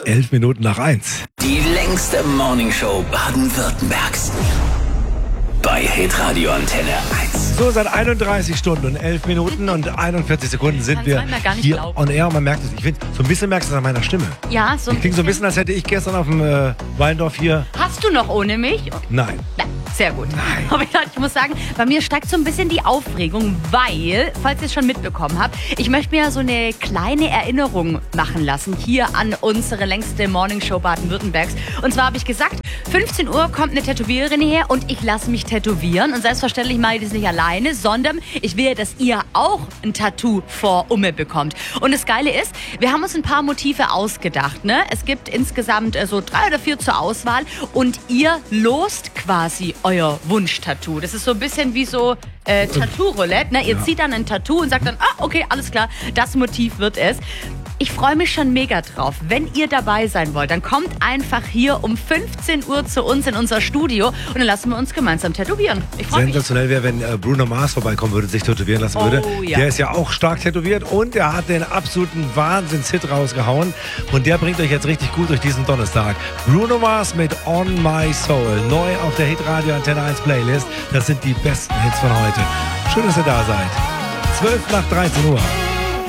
11 Minuten nach 1. Die längste Morningshow Baden-Württembergs. Bei Hitradio Antenne 1. So, seit 31 Stunden und 11 Minuten und 41 Sekunden sind wir hier on air. Und man merkt es. Ich finde, so ein bisschen merkst du es an meiner Stimme. Ja, so ein Ich klinge so ein bisschen, als hätte ich gestern auf dem Weindorf hier... Hast du noch ohne mich? Nein. Sehr gut. Nein. Aber ich muss sagen, bei mir steigt so ein bisschen die Aufregung, weil, falls ihr es schon mitbekommen habt, ich möchte mir so eine kleine Erinnerung machen lassen hier an unsere längste Morningshow Baden-Württembergs. Und zwar habe ich gesagt, 15 Uhr kommt eine Tätowiererin her und ich lasse mich tätowieren. Und selbstverständlich mache ich das nicht alleine, sondern ich will, dass ihr auch ein Tattoo vor Umme bekommt. Und das Geile ist, wir haben uns ein paar Motive ausgedacht. Ne? Es gibt insgesamt so 3 oder 4 zur Auswahl und ihr lost quasi euer Wunsch-Tattoo. Das ist so ein bisschen wie so Tattoo-Roulette. Ne? Ihr zieht dann ein Tattoo und sagt dann, okay, alles klar, das Motiv wird es. Ich freue mich schon mega drauf. Wenn ihr dabei sein wollt, dann kommt einfach hier um 15 Uhr zu uns in unser Studio und dann lassen wir uns gemeinsam tätowieren. Ich freue mich. Sensationell wäre, wenn Bruno Mars vorbeikommen würde, sich tätowieren lassen würde. Ja. Der ist ja auch stark tätowiert und er hat den absoluten Wahnsinns-Hit rausgehauen. Und der bringt euch jetzt richtig gut durch diesen Donnerstag. Bruno Mars mit On My Soul. Neu auf der Hitradio Antenne 1 Playlist. Das sind die besten Hits von heute. Schön, dass ihr da seid. 12 nach 13 Uhr.